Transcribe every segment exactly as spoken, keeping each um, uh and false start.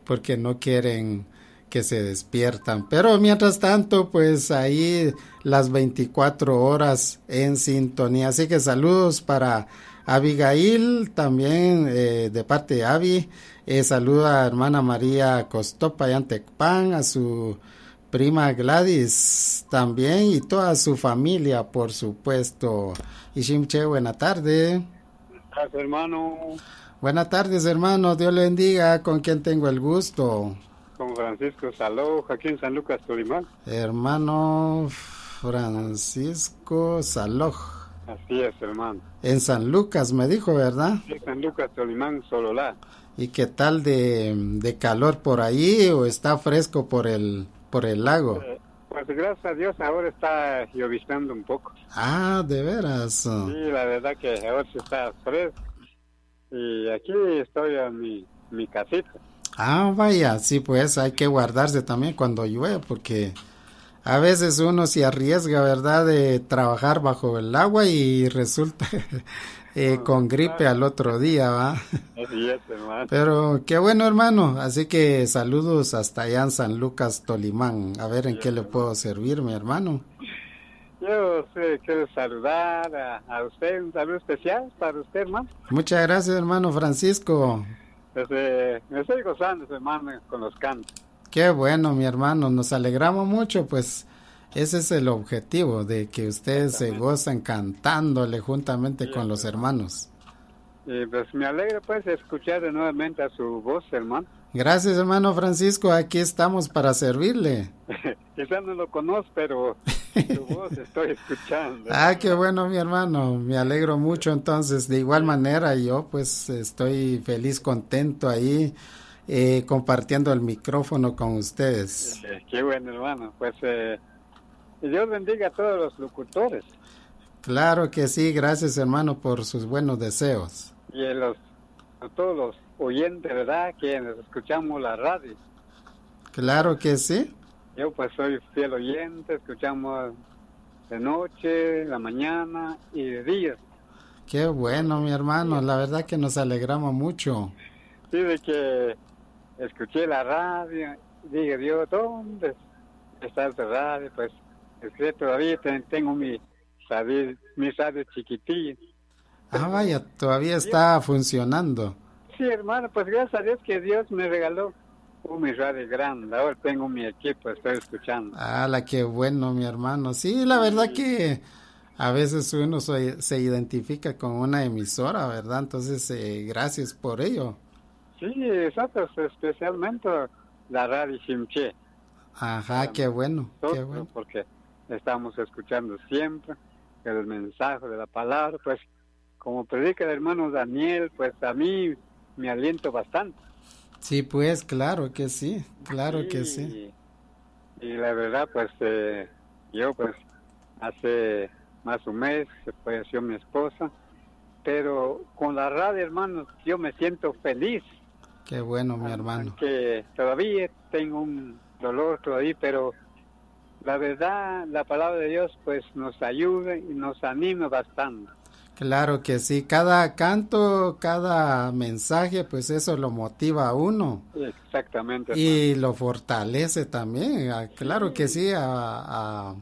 porque no quieren que se despiertan. Pero mientras tanto, pues ahí las veinticuatro horas en sintonía. Así que saludos para Abigail, también eh, de parte de Abby. Eh, saluda a hermana María Costopa Yantecpan, a su prima Gladys también y toda su familia, por supuesto. Y Shimche, buena tarde. Gracias, hermano. Buenas tardes, hermano. Dios le bendiga. ¿Con quién tengo el gusto? Con Francisco Saloj, aquí en San Lucas, Tolimán. Hermano Francisco Saloj. Así es, hermano. En San Lucas, me dijo, ¿verdad? Sí, San Lucas, Tolimán, Sololá. ¿Y qué tal de, de calor por ahí o está fresco por el por el lago? Eh, pues gracias a Dios ahora está lloviznando un poco. Ah, de veras. Sí, la verdad que ahora sí está fresco. Y aquí estoy en mi, mi casita. Ah, vaya, sí, pues hay que guardarse también cuando llueve porque a veces uno se arriesga, ¿verdad?, de trabajar bajo el agua y resulta eh, con gripe al otro día, ¿va? Así es, hermano. Pero qué bueno, hermano. Así que saludos hasta allá en San Lucas, Tolimán. A ver en qué le puedo servir, mi hermano. Yo sí, quiero saludar a, a usted, un saludo especial para usted, hermano. Muchas gracias, hermano Francisco. Pues, eh, me estoy gozando, hermano, con los cantos. Qué bueno, mi hermano. Nos alegramos mucho, pues ese es el objetivo, de que ustedes se gozan cantándole juntamente sí, con los hermanos. Y pues me alegra pues escuchar de nuevamente a su voz, hermano. Gracias, hermano Francisco, aquí estamos para servirle. Quizás no lo conozco, pero su voz estoy escuchando. Ah, qué bueno, mi hermano, me alegro mucho. Entonces, de igual manera, yo pues estoy feliz, contento ahí, eh, compartiendo el micrófono con ustedes. Eh, qué bueno, hermano, pues eh, Dios bendiga a todos los locutores. Claro que sí, gracias, hermano, por sus buenos deseos. Y a, los, a todos los oyentes, ¿verdad?, quienes escuchamos la radio. Claro que sí. Yo pues soy fiel oyente, escuchamos de noche, de la mañana y de día. Qué bueno, mi hermano, la verdad que nos alegramos mucho. Sí, de que escuché la radio, dije, Dios, ¿dónde está esta radio? Pues es que todavía tengo mi radio, mi radio chiquitilla. Ah, vaya, todavía está funcionando. Sí, hermano, pues gracias a Dios que Dios me regaló un radio grande. Ahora tengo mi equipo, estoy escuchando. Ah, la que bueno, mi hermano. Sí, la verdad que a veces uno se, se identifica con una emisora, ¿verdad? Entonces, eh, gracias por ello. Sí, nosotros especialmente la radio Shimche. Ajá, qué bueno, qué bueno. Porque estamos escuchando siempre el mensaje de la palabra, pues como predica el hermano Daniel, pues a mí me aliento bastante. Sí, pues claro que sí, claro sí, que sí. Y, y la verdad, pues eh, yo pues hace más de un mes se falleció mi esposa, pero con la radio, hermano, yo me siento feliz. Qué bueno, mi hermano. Que todavía tengo un dolor todavía, pero la verdad, la palabra de Dios pues nos ayuda y nos anima bastante. Claro que sí, cada canto, cada mensaje, pues eso lo motiva a uno. Exactamente. Y hermano, lo fortalece también, claro sí. que sí, a, a,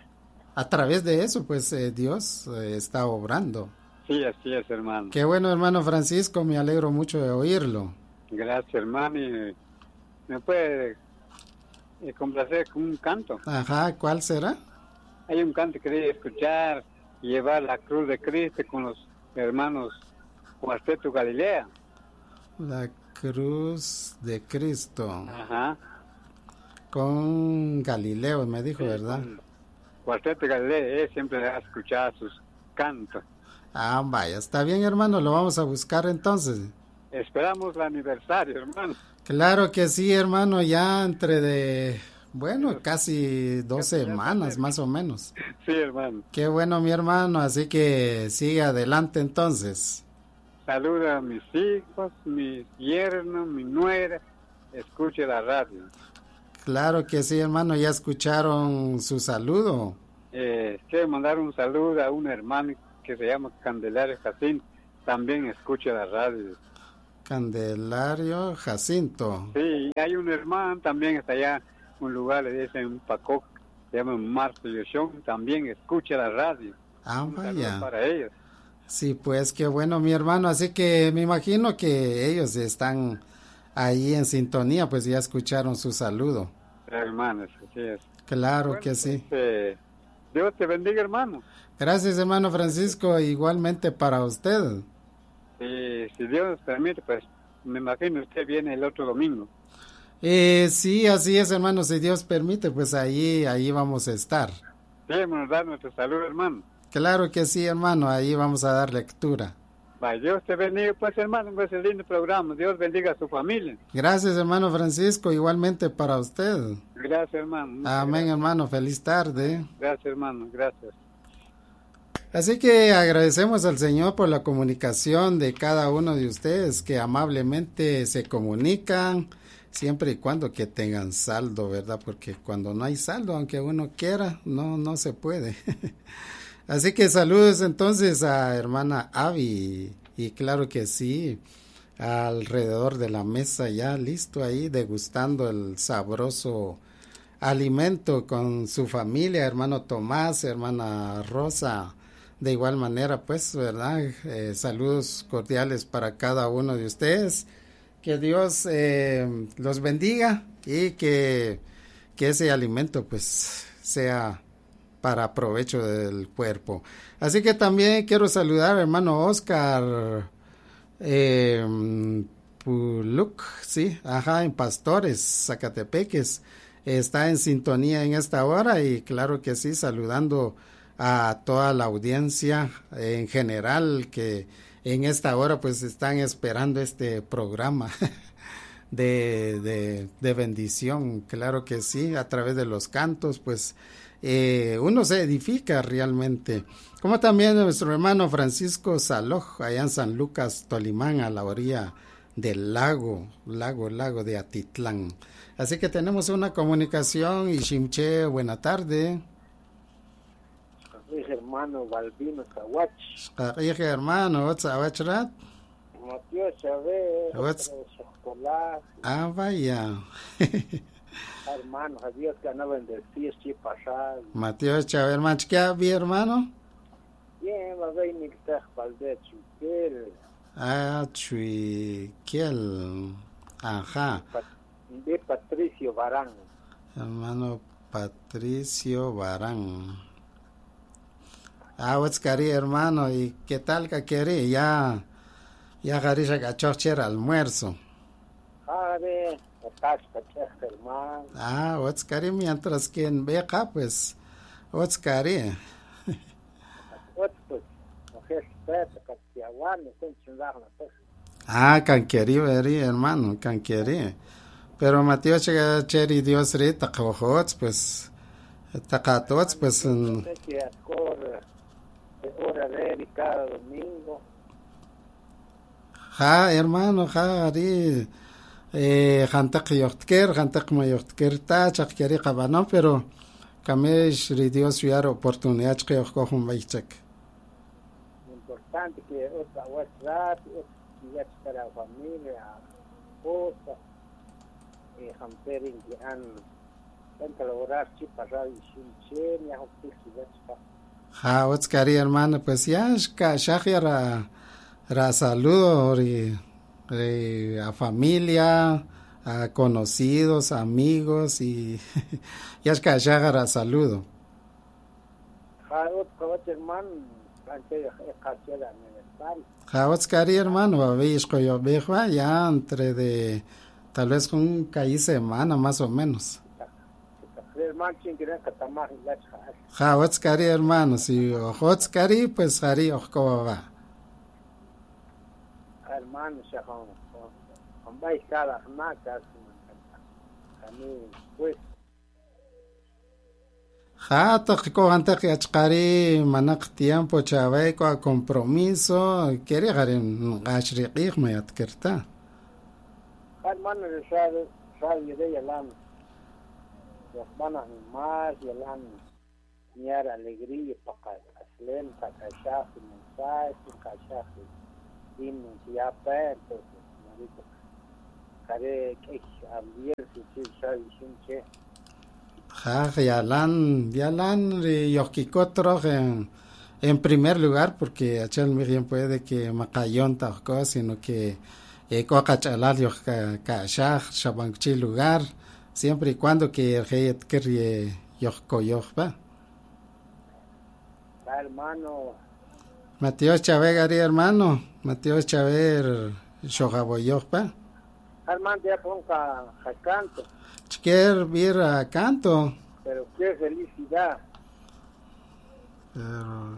a través de eso, pues eh, Dios eh, está obrando. Sí, así es, hermano. Qué bueno, hermano Francisco, me alegro mucho de oírlo. Gracias, hermano, y me puede complacer con un canto. Ajá, ¿cuál será? Hay un canto que quería escuchar, llevar la cruz de Cristo con los hermanos Cuarteto Galilea. La cruz de Cristo. Ajá. Con Galileo, me dijo, sí, ¿verdad? Cuarteto Galilea, él siempre ha escuchado sus cantos. Ah, vaya, está bien, hermano, lo vamos a buscar entonces. Esperamos el aniversario, hermano. Claro que sí, hermano, ya entre de... Bueno, casi dos semanas más o menos. Sí, hermano. Qué bueno, mi hermano, así que sigue adelante entonces. Saluda a mis hijos, mi yerno, mi nuera, escuche la radio. Claro que sí, hermano, ya escucharon su saludo. Eh, quiero mandar un saludo a un hermano que se llama Candelario Jacinto, también escuche la radio. Candelario Jacinto. Sí, hay un hermano también, está allá, un lugar, le dicen Pacoc, se llama Marto Yoshon, también escucha la radio. Ah, Un saludo vaya. para ellos. Sí, pues qué bueno, mi hermano. Así que me imagino que ellos están ahí en sintonía, pues ya escucharon su saludo. Hermanos, así es. Claro Bueno, que sí. pues, eh, Dios te bendiga, hermano. Gracias, hermano Francisco, igualmente para usted. Y si Dios permite, pues me imagino usted viene el otro domingo. Eh, sí, así es, hermano, si Dios permite, pues ahí, ahí vamos a estar. Sí, hermano, dar nuestro saludo, hermano. Claro que sí, hermano, ahí vamos a dar lectura. Bye, Dios te bendiga, pues, hermano, pues el lindo programa. Dios bendiga a su familia. Gracias, hermano Francisco, igualmente para usted. Gracias, hermano. Amén, gracias. hermano, feliz tarde. Gracias, hermano, gracias. Así que agradecemos al Señor por la comunicación de cada uno de ustedes que amablemente se comunican, siempre y cuando que tengan saldo, ¿verdad? Porque cuando no hay saldo, aunque uno quiera, no, no se puede. Así que saludos entonces a hermana Avi, y claro que sí, alrededor de la mesa ya listo ahí, degustando el sabroso alimento con su familia, hermano Tomás, hermana Rosa. De igual manera, pues, ¿verdad? Eh, saludos cordiales para cada uno de ustedes. Que Dios eh, los bendiga y que, que ese alimento, pues, sea para provecho del cuerpo. Así que también quiero saludar al hermano Oscar eh, Puluc, sí, ajá, en Pastores, Zacatepeques. Está en sintonía en esta hora y claro que sí, saludando a toda la audiencia en general que en esta hora pues están esperando este programa de, de, de bendición, claro que sí, a través de los cantos pues eh, uno se edifica realmente, como también nuestro hermano Francisco Saloj allá en San Lucas, Tolimán, a la orilla del lago, lago, lago de Atitlán. Así que tenemos una comunicación y Shimche, buena tarde. Dije hermano Balbino Zawach. Dije hermano, what's Zawach rat? Mateo Chávez. What's Ah, vaya. Hermano, Dios que andaba en decir si pasar. Mateo Chávez, hermano, ¿qué había, hermano? Bien, va a ver ni que te falde chuquel. Ah, chuiquel. Ajá. De Patricio Barán. Hermano Patricio Barán. Ah, what's cari, hermano, ¿y qué tal que quiere? Ya, ya garisha cachocher almuerzo. Ah, de, atasca, hermano. Ah, what's cari, mientras que en beca, pues, what's cari. Pues, mujer, espera, que te aguante, con chingada, pues. Ah, canquerí, veri, hermano, canquerí. Pero Mateo Cheri Dios rita, pues, tacatots, pues. No sé si acorde, hora de cada domingo. Ja, hermano, ja, ari, eh, jantak yochtker, jantak ma yochtker ta, chakeri cabano, pero camesh ri Dios yar oportunidad que yo cojo un baichek. Importante que otra WhatsApp, otra para la familia, esposa. Hamperin que han tanto lograr si pasar y sin che ni a hospital. Ja, what's cari, hermano, pues ya ka shahia ra ra saludo ri, ri a familia, a conocidos, amigos y ya ka shahia ra saludo. Ja, otro hermano, antes de casi la aniversario. Ja, what's cari, hermano, va veis que yo viejo ya entre de tal vez un caí semana más o menos. Ja, what's cari, hermano, si what's cari, pues cari, ojo va. Hermano, se han, han bailado macas, pues. Ja, toco antes que achcari manak tiempo chavay ko compromiso, quiere garin gashriqih me atkerta. Hermano, sabe, sabe de yalan. Los van a animar, yalan, miar alegría, para aslen, para cachar, mensaje, cachar, din, ya per, Care que ambier si sabe sinche. Ja, yalan, yalan, yoquicotro en, en primer lugar, porque achal mirien puede que macayón tajco, sino que eh, coacachalal yo cachaj, shabanchi lugar, siempre y cuando que el rey querie yoco yoba. Hermano. Mateo Chávez, Gary, hermano, Mateo Chávez, shogaboyoba. Hermano, ya ponga canto. Quiero ir a canto. Pero qué felicidad. Pero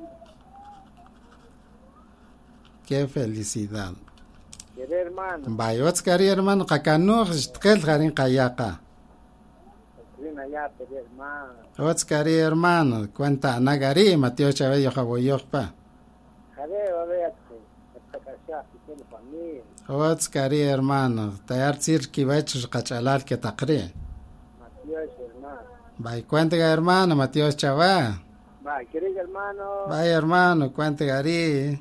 qué felicidad. Quiere hermano. Bayots cari hermano, kakano, tkel garin kayaka. Ya, pero hermano. Ots cari hermano, cuenta nagari, Mateo Chávez yojaboyokpa. Jare, va a ver, esta casa, si tiene familia. Ots cari hermano, tayar tsir kibach kachalal que taqri. Matías, hermano. Bay cuenta hermano, Mateo Chávez. Va, ¿quieres hermano? Bay hermano, cuenta gari.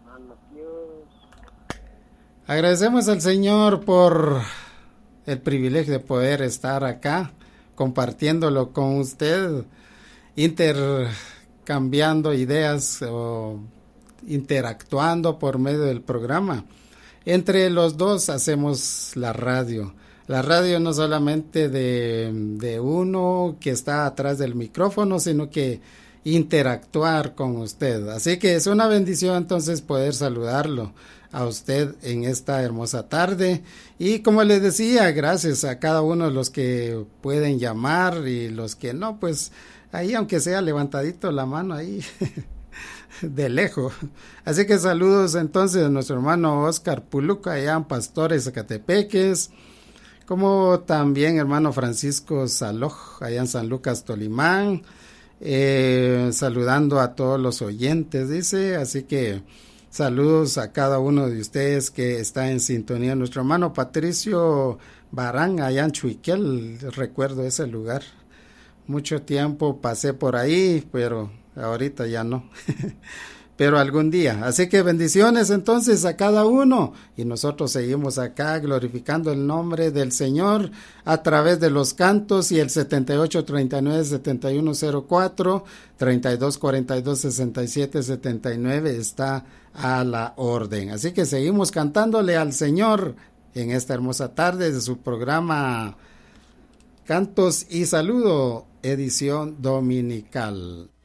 Agradecemos al Señor por el privilegio de poder estar acá, compartiéndolo con usted, intercambiando ideas o interactuando por medio del programa. Entre los dos hacemos la radio. La radio no solamente de, de uno que está atrás del micrófono, sino que interactuar con usted. Así que es una bendición entonces poder saludarlo a usted en esta hermosa tarde. Y como les decía, gracias a cada uno de los que pueden llamar y los que no, pues ahí aunque sea levantadito la mano ahí de lejos. Así que saludos entonces a nuestro hermano Oscar Puluca allá en Pastores Zacatepeques, como también hermano Francisco Saloj allá en San Lucas Tolimán, eh, saludando a todos los oyentes, dice, así que saludos a cada uno de ustedes que está en sintonía. Nuestro hermano Patricio Barán allá en Chuiquel, recuerdo ese lugar, mucho tiempo pasé por ahí, pero ahorita ya no. Pero algún día. Así que bendiciones entonces a cada uno. Y nosotros seguimos acá glorificando el nombre del Señor a través de los cantos y el setenta y ocho, treinta y nueve, setenta y uno cero cuatro, treinta y dos, cuarenta y dos, sesenta y siete, setenta y nueve está a la orden. Así que seguimos cantándole al Señor en esta hermosa tarde de su programa Cantos y Saludo, edición dominical.